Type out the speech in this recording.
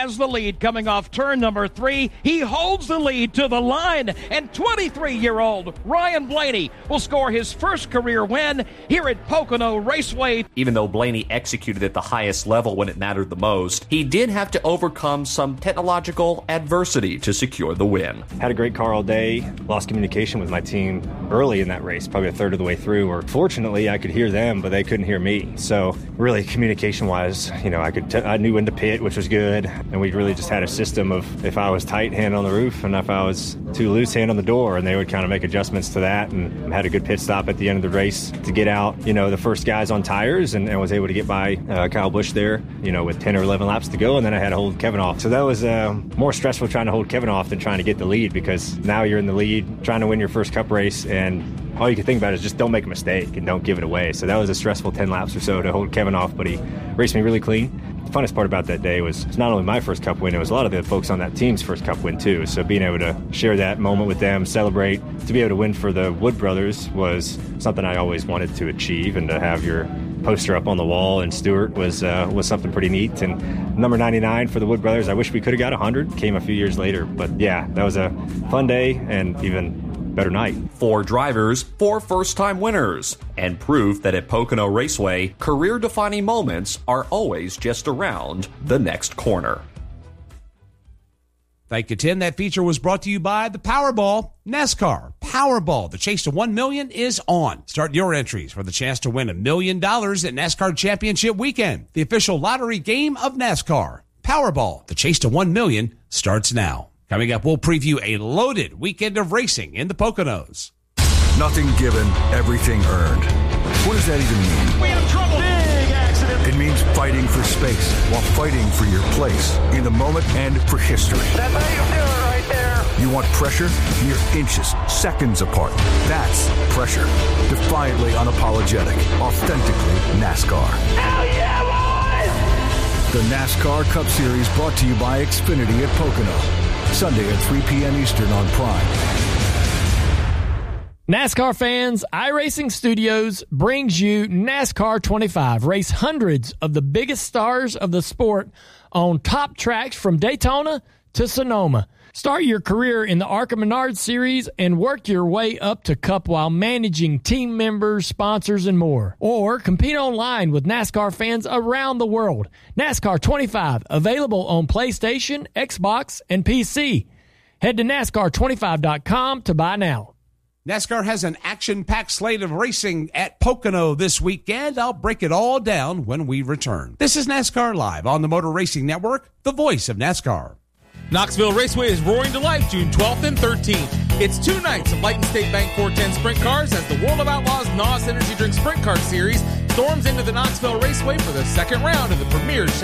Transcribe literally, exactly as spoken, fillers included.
has the lead coming off turn number three. He holds the lead to the line, and twenty-three-year-old Ryan Blaney will score his first career win here at Pocono Raceway. Even though Blaney executed at the highest level when it mattered the most, he did have to overcome some technological adversity to secure the win. Had a great car all day, lost communication with my team early in that race, probably a third of the way through, where fortunately I could hear them, but they couldn't hear me. So really communication-wise, you know, I could t- I knew when to pit, which was good, and we really just had a system of if I was tight, hand on the roof, and if I was too loose, hand on the door, and they would kind of make adjustments to that, and had a good pit stop at the end of the race to get out, you know, the first guys on tires, and, and was able to get by uh, Kyle Busch there, you know, with ten or eleven laps to go, and then I had to hold Kevin off. So that was uh, more stressful trying to hold Kevin off than trying to get the lead, because now you're in the lead, trying to win your first Cup race, and all you can think about is just don't make a mistake and don't give it away. So that was a stressful ten laps or so to hold Kevin off, but he raced me really clean. The funnest part about that day was it's not only my first Cup win, it was a lot of the folks on that team's first Cup win too. So being able to share that moment with them, celebrate, to be able to win for the Wood brothers was something I always wanted to achieve, and to have your poster up on the wall and Stewart was uh, was something pretty neat. And number ninety-nine for the Wood brothers, I wish we could have got one hundred, came a few years later. But yeah, that was a fun day and even better night. Four drivers, four first-time winners, and proof that at Pocono Raceway, career-defining moments are always just around the next corner. Thank you, Tim. That feature was brought to you by the Powerball. NASCAR Powerball. The chase to one million dollars is on. Start your entries for the chance to win a million dollars at NASCAR Championship Weekend, the official lottery game of NASCAR. Powerball. The chase to one million dollars starts now. Coming up, we'll preview a loaded weekend of racing in the Poconos. Nothing given, everything earned. What does that even mean? We have trouble. Big accident. It means fighting for space while fighting for your place in the moment and for history. That's how you do it right there. You want pressure? You're inches, seconds apart. That's pressure. Defiantly unapologetic. Authentically NASCAR. Hell yeah, boys! The NASCAR Cup Series brought to you by Xfinity at Pocono. Sunday at three p.m. Eastern on Prime. NASCAR fans, iRacing Studios brings you NASCAR twenty-five. Race hundreds of the biggest stars of the sport on top tracks from Daytona to Sonoma. Start your career in the ARCA Menard Series and work your way up to Cup while managing team members, sponsors, and more. Or compete online with NASCAR fans around the world. NASCAR twenty-five, available on PlayStation, Xbox, and P C. Head to NASCAR twenty-five dot com to buy now. NASCAR has an action-packed slate of racing at Pocono this weekend. I'll break it all down when we return. This is NASCAR Live on the Motor Racing Network, the voice of NASCAR. Knoxville Raceway is roaring to life June twelfth and thirteenth. It's two nights of Light and State Bank four ten Sprint Cars as the World of Outlaws N O S Energy Drink Sprint Car Series storms into the Knoxville Raceway for the second round of the premier